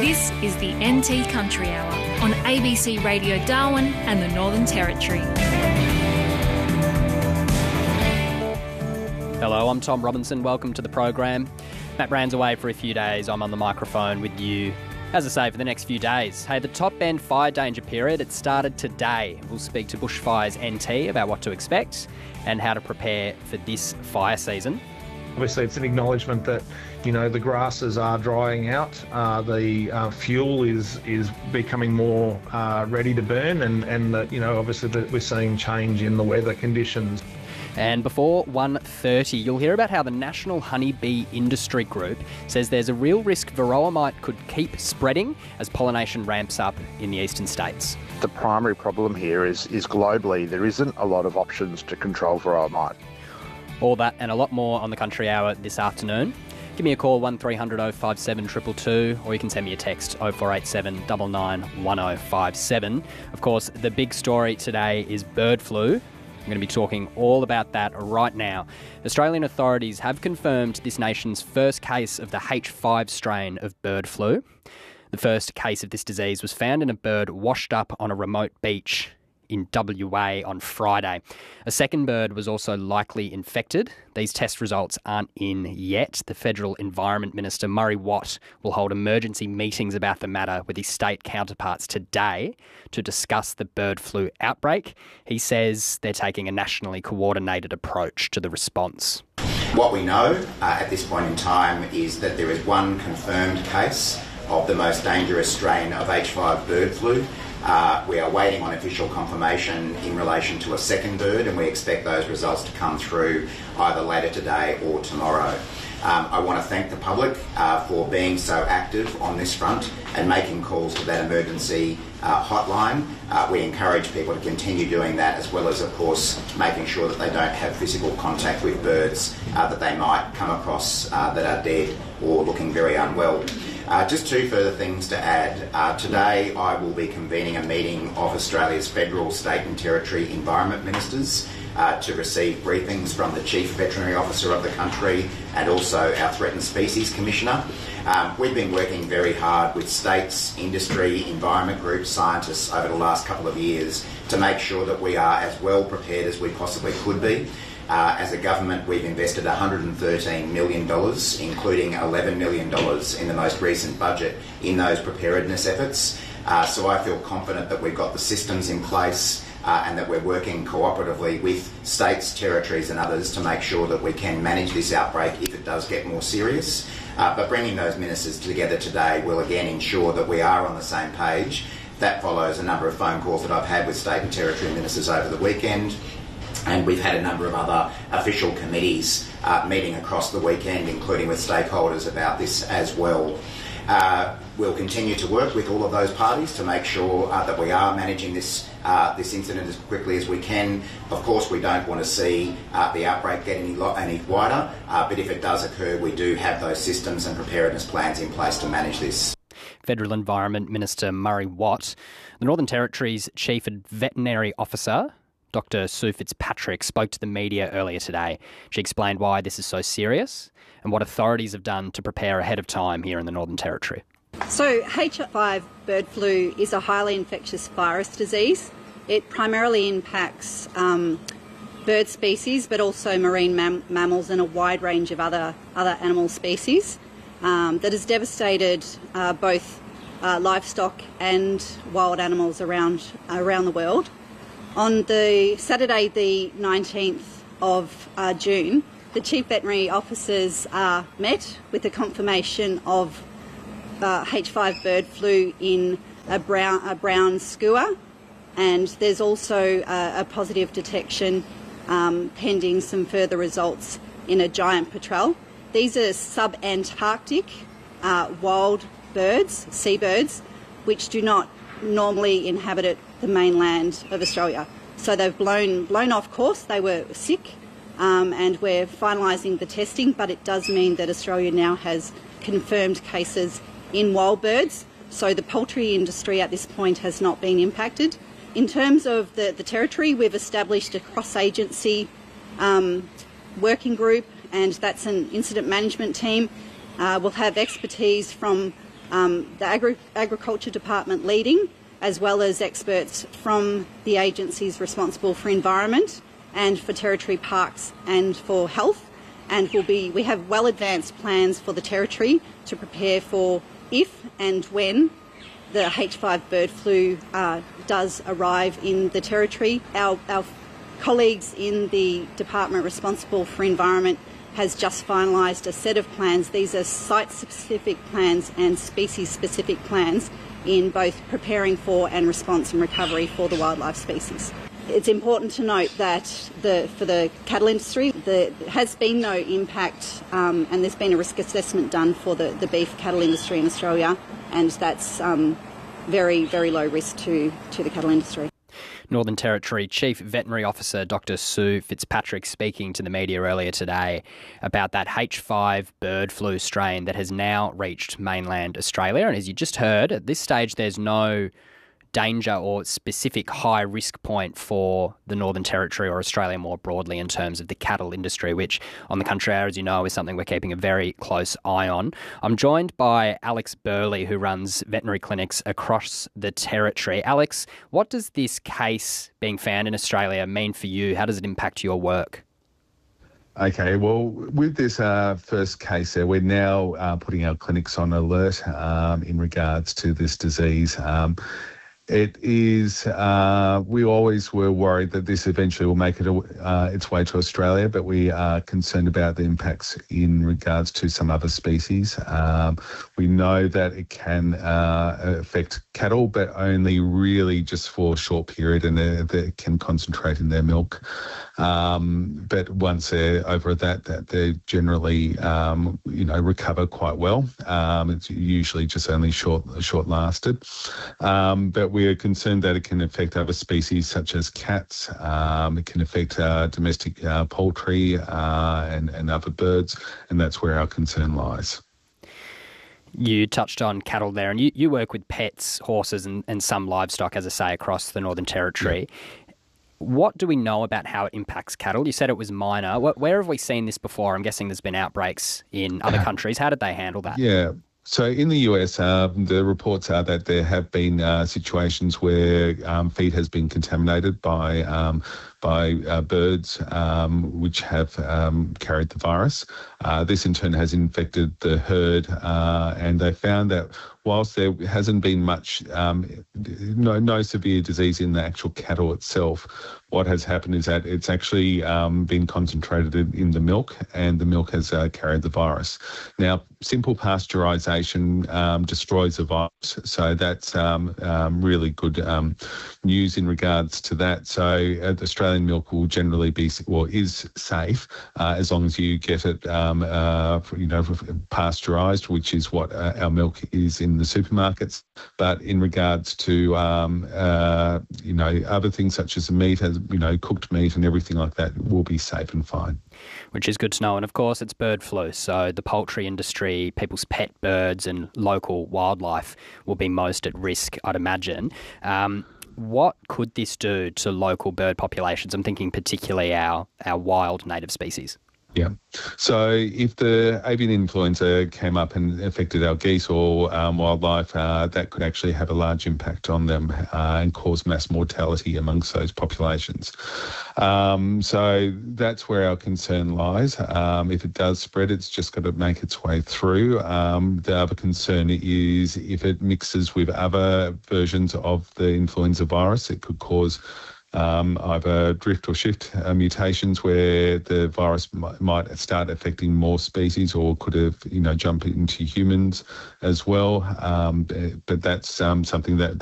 This is the NT Country Hour on ABC Radio Darwin and the Northern Territory. Hello, I'm Tom Robinson. Welcome to the program. Matt Brand's away for a few days. I'm on the microphone with you, as I say, for the next few days. Hey, the top band fire danger period, it started today. We'll speak to Bushfires NT about what to expect and how to prepare for this fire season. Obviously, it's an acknowledgement that, the grasses are drying out, the fuel is becoming more ready to burn, and that, obviously that we're seeing change in the weather conditions. And before 1:30, you'll hear about how the National Honeybee Industry Group says there's a real risk varroa mite could keep spreading as pollination ramps up in the eastern states. The primary problem here is globally there isn't a lot of options to control varroa mite. All that and a lot more on the Country Hour this afternoon. Give me a call, 1300 057 222, or you can send me a text, 0487 99 1057. Of course, the big story today is bird flu. I'm going to be talking all about that right now. Australian authorities have confirmed this nation's first case of the H5 strain of bird flu. The first case of this disease was found in a bird washed up on a remote beach in WA on Friday. A second bird was also likely infected. These test results aren't in yet. The Federal Environment Minister, Murray Watt, will hold emergency meetings about the matter with his state counterparts today to discuss the bird flu outbreak. He says they're taking a nationally coordinated approach to the response. What we know at this point in time is that there is one confirmed case of the most dangerous strain of H5 bird flu. We are waiting on official confirmation in relation to a second bird, and we expect those results to come through either later today or tomorrow. I want to thank the public for being so active on this front and making calls to that emergency hotline. We encourage people to continue doing that, as well as, of course, making sure that they don't have physical contact with birds that they might come across that are dead or looking very unwell. Just two further things to add. Today I will be convening a meeting of Australia's federal, state and territory environment ministers to receive briefings from the Chief Veterinary Officer of the country and also our Threatened Species Commissioner. We've been working very hard with states, industry, environment groups, scientists over the last couple of years to make sure that we are as well prepared as we possibly could be. As a government, we've invested $113 million, including $11 million in the most recent budget, in those preparedness efforts. So I feel confident that we've got the systems in place and that we're working cooperatively with states, territories and others to make sure that we can manage this outbreak if it does get more serious. But bringing those ministers together today will again ensure that we are on the same page. That follows a number of phone calls that I've had with state and territory ministers over the weekend. And we've had a number of other official committees meeting across the weekend, including with stakeholders about this as well. We'll continue to work with all of those parties to make sure that we are managing this incident as quickly as we can. Of course, we don't want to see the outbreak get any wider, but if it does occur, we do have those systems and preparedness plans in place to manage this. Federal Environment Minister Murray Watt. The Northern Territory's Chief Veterinary Officer, Dr. Sue Fitzpatrick, spoke to the media earlier today. She explained why this is so serious and what authorities have done to prepare ahead of time here in the Northern Territory. So H5 bird flu is a highly infectious virus disease. It primarily impacts bird species, but also marine mammals and a wide range of other animal species that has devastated both livestock and wild animals around the world. On the Saturday, the 19th of June, the Chief Veterinary Officers met with the confirmation of H5 bird flu in a brown skua, and there's also a positive detection pending some further results in a giant petrel. These are sub-Antarctic wild birds, seabirds, which do not normally inhabit the mainland of Australia. So they've blown off course. They were sick, and we're finalising the testing, but it does mean that Australia now has confirmed cases in wild birds. So the poultry industry at this point has not been impacted. In terms of the territory, we've established a cross-agency working group, and that's an incident management team. We'll have expertise from the Agriculture Department leading, as well as experts from the agencies responsible for environment and for Territory Parks and for health. And we have well advanced plans for the Territory to prepare for if and when the H5 bird flu does arrive in the Territory. Our colleagues in the department responsible for environment has just finalised a set of plans. These are site-specific plans and species-specific plans in both preparing for and response and recovery for the wildlife species. It's important to note that for the cattle industry, there has been no impact and there's been a risk assessment done for the beef cattle industry in Australia, and that's very, very low risk to the cattle industry. Northern Territory Chief Veterinary Officer Dr. Sue Fitzpatrick speaking to the media earlier today about that H5 bird flu strain that has now reached mainland Australia. And as you just heard, at this stage there's no danger or specific high risk point for the Northern Territory or Australia more broadly in terms of the cattle industry, which on the Country Hour, as you know, is something we're keeping a very close eye on. I'm joined by Alex Burley, who runs veterinary clinics across the Territory. Alex, what does this case being found in Australia mean for you? How does it impact your work? Okay, well, with this first case there, we're now putting our clinics on alert in regards to this disease. It is, we always were worried that this eventually will make it its way to Australia, but we are concerned about the impacts in regards to some other species. We know that it can affect cattle, but only really just for a short period, and they can concentrate in their milk. But once they're over that they generally, recover quite well. It's usually just only short lasted. But we are concerned that it can affect other species such as cats. It can affect domestic poultry and other birds, and that's where our concern lies. You touched on cattle there, and you work with pets, horses and some livestock, as I say, across the Northern Territory. Yeah. What do we know about how it impacts cattle? You said it was minor. Where have we seen this before? I'm guessing there's been outbreaks in other countries. How did they handle that? Yeah. So in the US, the reports are that there have been situations where feed has been contaminated by birds which have carried the virus. This in turn has infected the herd, and they found that whilst there hasn't been much, no severe disease in the actual cattle itself, what has happened is that it's actually been concentrated in the milk, and the milk has carried the virus. Now, simple pasteurisation destroys the virus, so that's really good news in regards to that. So the Australian milk will generally be, is safe as long as you get it, pasteurised, which is what our milk is in the supermarkets. But in regards to other things such as meat, cooked meat and everything like that will be safe and fine. Which is good to know. And of course, it's bird flu, so the poultry industry, people's pet birds and local wildlife will be most at risk, I'd imagine. What could this do to local bird populations? I'm thinking particularly our wild native species. Yeah. So if the avian influenza came up and affected our geese or wildlife, that could actually have a large impact on them and cause mass mortality amongst those populations. So that's where our concern lies. If it does spread, it's just got to make its way through. The other concern is if it mixes with other versions of the influenza virus, it could cause either drift or shift mutations where the virus might start affecting more species, or could have, jump into humans as well. But that's something that